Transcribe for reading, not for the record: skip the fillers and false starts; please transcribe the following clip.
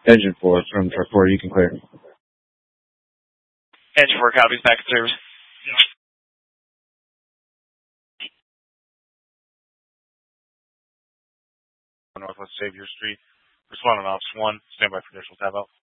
Engine 4 from truck 4, you can clear. Engine 4 copies, back in service. Northwest Xavier Street. Responding Officer 1, stand by for initial tab out.